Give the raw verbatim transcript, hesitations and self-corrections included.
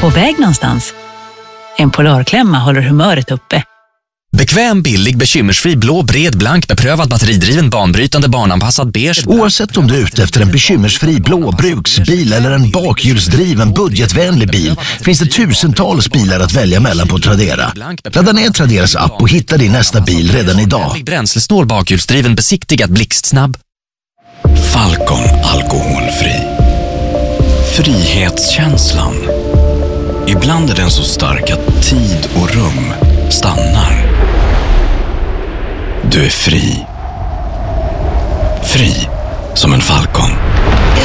På väg någonstans? En Polarklämma håller humöret uppe. Bekväm, billig, bekymmersfri, blå, bred, blank, beprövad, batteridriven, banbrytande, barnanpassad, beige. Oavsett om du är ute efter en bekymmersfri blå bruksbil eller en bakhjulsdriven budgetvänlig bil finns det tusentals bilar att välja mellan på Tradera. Ladda ner Traderas app och hitta din nästa bil redan idag. Bränslesnål, bakhjulsdriven, besiktigad, blixtsnabb. Falcon alkoholfri. Frihetskänslan. Ibland är den så stark att tid och rum stannar. Du är fri. Fri som en falcon.